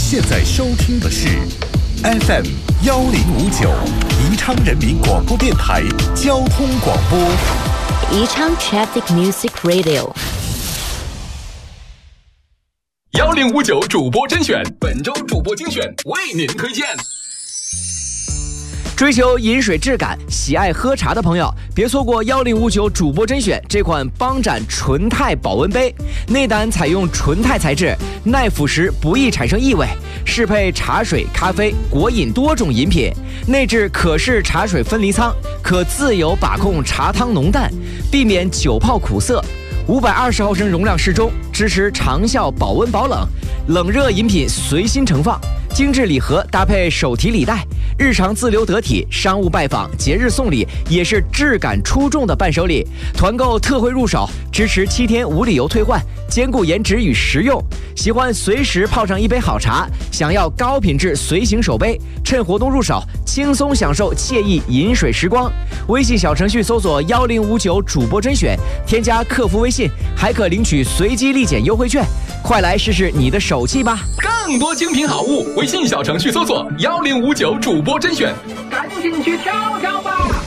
现在收听的是 FM 1059宜昌人民广播电台交通广播。 宜昌 Traffic Music Radio 1059主播甄选，本周主播精选为您推荐。 追求饮水质感、喜爱喝茶的朋友，别错过1059主播甄选这款邦展纯钛保温杯。内胆采用纯钛材质，耐腐蚀，不易产生异味，适配茶水、咖啡、果饮多种饮品。内置可视茶水分离舱，可自由把控茶汤浓淡，避免久泡苦涩。520毫升容量适中，支持长效保温保冷，冷热饮品随心盛放。精致礼盒搭配手提礼袋，日常自留得体，商务拜访、节日送礼也是质感出众的伴手礼。团购特惠入手，支持7天无理由退换，兼顾颜值与实用。喜欢随时泡上一杯好茶，想要高品质随行手杯，趁活动入手，轻松享受惬意饮水时光。微信小程序搜索1059主播甄选，添加客服微信，还可领取随机立减优惠券。快来试试你的手气吧！ 更多精品好物，微信小程序搜索1059主播甄选，赶紧去挑挑吧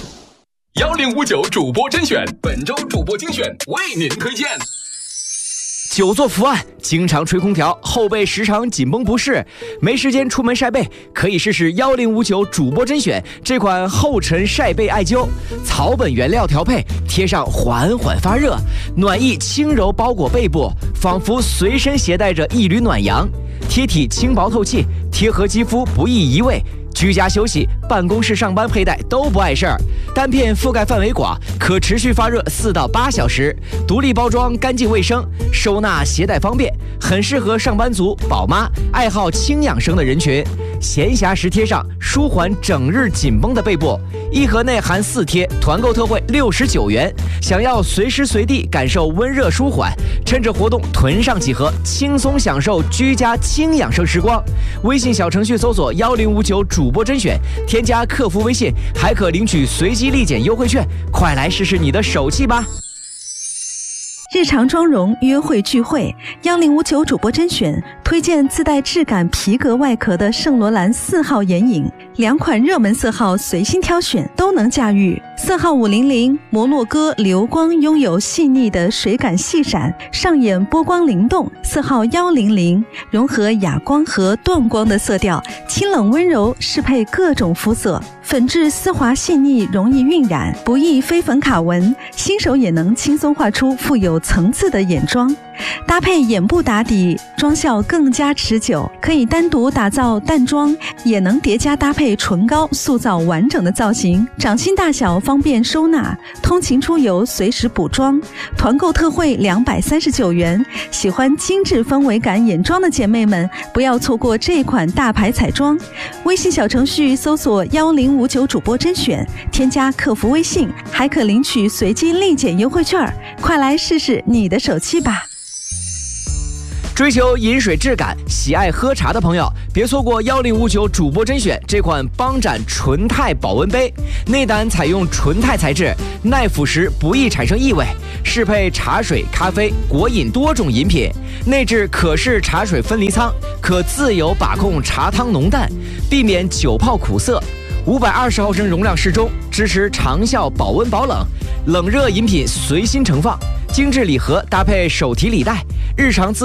！1059主播甄选，本周主播精选为您推荐。 久坐伏案，经常吹空调，后背时常紧绷不适，没时间出门晒背，可以试试1059主播甄选这款后尘晒背艾灸，草本原料调配，贴上缓缓发热，暖意轻柔包裹背部，仿佛随身携带着一缕暖阳，贴体轻薄透气，贴合肌肤不易移位。居家休息、办公室上班佩戴都不碍事儿。单片覆盖范围广，可持续发热4到8小时。独立包装，干净卫生，收纳携带方便，很适合上班族、宝妈、爱好轻养生的人群。闲暇时贴上，舒缓整日紧绷的背部。一盒内含4贴，团购特惠69元。想要随时随地感受温热舒缓，趁着活动囤上几盒，轻松享受居家轻养生时光。微信小程序搜索1059主播甄选，添加客服微信，还可领取随机立减优惠券。快来试试你的手气吧！ 日常妆容约会聚会，1059主播甄选推荐自带质感皮革外壳的圣罗兰4号眼影，2款热门色号随心挑选，都能驾驭。色号500摩洛哥流光拥有细腻的水感细闪，上眼波光灵动。色号100融合哑光和断光的色调，清冷温柔，适配各种肤色。粉质丝滑细腻，容易晕染，不易飞粉卡纹，新手也能轻松画出富有层次的眼妆。搭配眼部打底，妆效更加持久，可以单独打造淡妆，也能叠加搭配唇膏，塑造完整的造型。掌心大小方便收纳，通勤出游随时补妆。团购特惠239元，喜欢精致氛围感眼妆的姐妹们，不要错过这款大牌彩妆。微信小程序搜索1059主播甄选，添加客服微信，还可领取随机立减优惠券。快来试试你的手气吧！ 追求饮水质感、喜爱喝茶的朋友，别错过1059主播甄选这款邦展纯钛保温杯。内胆采用纯钛材质，耐腐蚀，不易产生异味，适配茶水、咖啡、果饮多种饮品。内置可视茶水分离舱，可自由把控茶汤浓淡，避免久泡苦涩。520毫升容量适中，支持长效保温保冷，冷热饮品随心盛放。精致礼盒搭配手提礼袋，日常自